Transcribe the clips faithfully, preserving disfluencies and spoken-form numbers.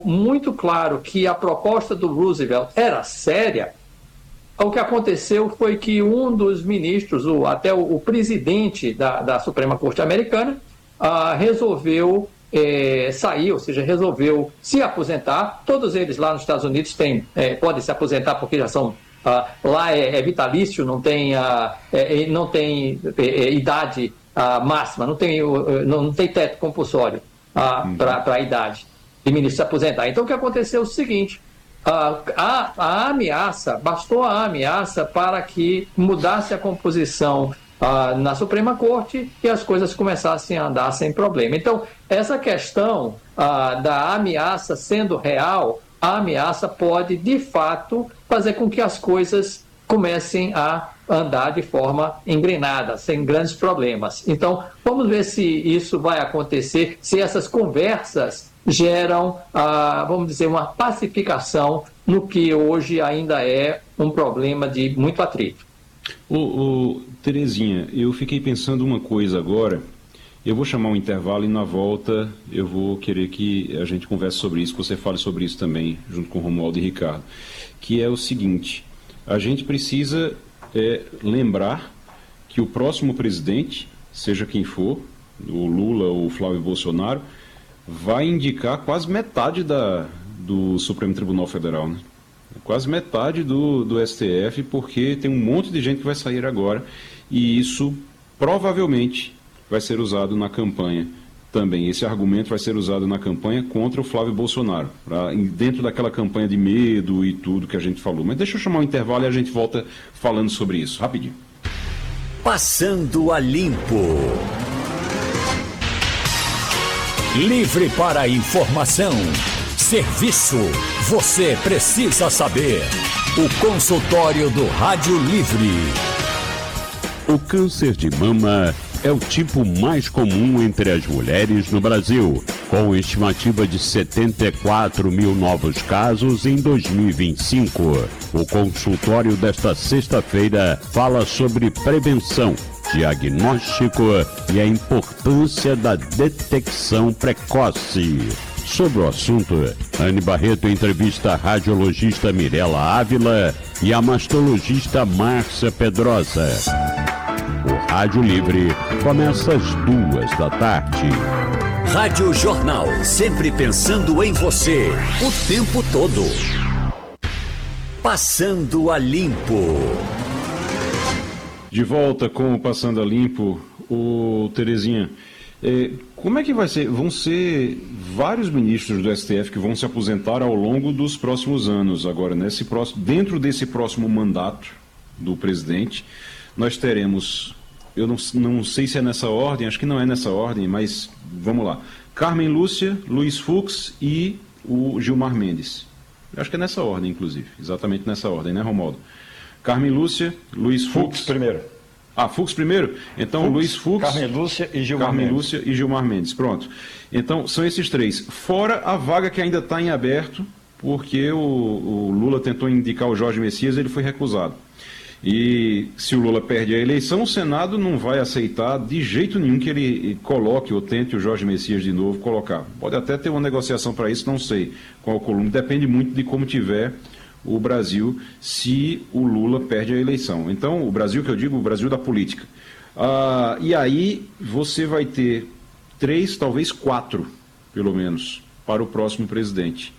muito claro que a proposta do Roosevelt era séria, o que aconteceu foi que um dos ministros, o, até o, o presidente da, da Suprema Corte Americana, ah, resolveu eh, sair, ou seja, resolveu se aposentar. Todos eles lá nos Estados Unidos têm, eh, podem se aposentar porque já são, ah, lá é, é vitalício, não tem, ah, é, não tem é, idade ah, máxima, não tem, não, não tem teto compulsório ah, uhum. para a idade de ministro se aposentar. Então o que aconteceu é o seguinte: A, a, a ameaça, bastou a ameaça para que mudasse a composição ah, na Suprema Corte e as coisas começassem a andar sem problema. Então, essa questão ah, da ameaça sendo real, a ameaça pode, de fato, fazer com que as coisas comecem a andar de forma engrenada, sem grandes problemas. Então, vamos ver se isso vai acontecer, se essas conversas geram, ah, vamos dizer, uma pacificação no que hoje ainda é um problema de muito atrito. Ô, ô, Terezinha, eu fiquei pensando uma coisa agora. Eu vou chamar um intervalo e na volta eu vou querer que a gente converse sobre isso, que você fale sobre isso também, junto com o Romualdo e Ricardo, que é o seguinte: a gente precisa é, lembrar que o próximo presidente, seja quem for, o Lula ou o Flávio Bolsonaro, vai indicar quase metade da, do Supremo Tribunal Federal, né? Quase metade do, do S T F, porque tem um monte de gente que vai sair agora, e isso provavelmente vai ser usado na campanha também. Esse argumento vai ser usado na campanha contra o Flávio Bolsonaro, pra, dentro daquela campanha de medo e tudo que a gente falou. Mas deixa eu chamar o intervalo e a gente volta falando sobre isso, rapidinho. Passando a Limpo. Livre para informação, serviço, você precisa saber. O consultório do Rádio Livre. O câncer de mama é o tipo mais comum entre as mulheres no Brasil, com estimativa de setenta e quatro mil novos casos em dois mil e vinte e cinco. O consultório desta sexta-feira fala sobre prevenção, diagnóstico e a importância da detecção precoce. Sobre o assunto, Anne Barreto entrevista a radiologista Mirela Ávila e a mastologista Márcia Pedrosa. O Rádio Livre começa às duas da tarde. Rádio Jornal, sempre pensando em você, o tempo todo. Passando a Limpo. De volta com o Passando a Limpo, o Terezinha, é, como é que vai ser? Vão ser vários ministros do S T F que vão se aposentar ao longo dos próximos anos. Agora, nesse próximo, dentro desse próximo mandato do presidente, nós teremos, eu não, não sei se é nessa ordem, acho que não é nessa ordem, mas vamos lá. Carmen Lúcia, Luiz Fux e o Gilmar Mendes. Eu acho que é nessa ordem, inclusive, exatamente nessa ordem, né, Romualdo? Carmen Lúcia, Luiz Fux. Fux primeiro. Ah, Fux primeiro? Então, Fux, Luiz Fux, Carmen Lúcia e Gilmar Carmen Mendes. Lúcia e Gilmar Mendes, pronto. Então, são esses três. Fora a vaga que ainda está em aberto, porque o, o Lula tentou indicar o Jorge Messias, ele foi recusado. E se o Lula perde a eleição, o Senado não vai aceitar de jeito nenhum que ele coloque ou tente o Jorge Messias de novo colocar. Pode até ter uma negociação para isso, não sei qual o coluna. Depende muito de como tiver o Brasil se o Lula perde a eleição. Então, o Brasil que eu digo, o Brasil da política. Ah, e aí você vai ter três, talvez quatro, pelo menos, para o próximo presidente.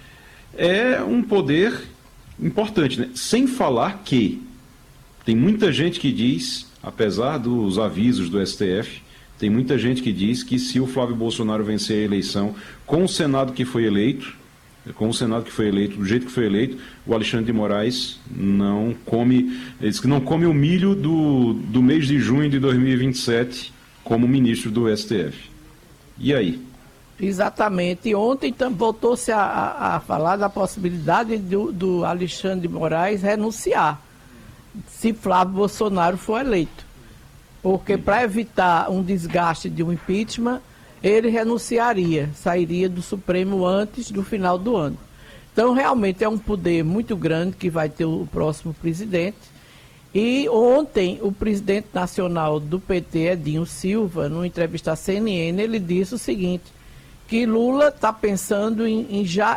É um poder importante, né? Sem falar que tem muita gente que diz, apesar dos avisos do S T F, tem muita gente que diz que se o Flávio Bolsonaro vencer a eleição com o Senado que foi eleito, com o Senado que foi eleito, do jeito que foi eleito, o Alexandre de Moraes não come, ele diz que não come o milho do, do mês de junho de dois mil e vinte e sete como ministro do S T F. E aí? Exatamente. Ontem voltou-se a, a, a falar da possibilidade do, do Alexandre de Moraes renunciar, se Flávio Bolsonaro for eleito. Porque para evitar um desgaste de um impeachment, ele renunciaria, sairia do Supremo antes do final do ano. Então, realmente é um poder muito grande que vai ter o próximo presidente. E ontem, o presidente nacional do P T, Edinho Silva, numa entrevista à C N N, ele disse o seguinte, que Lula está pensando em, em já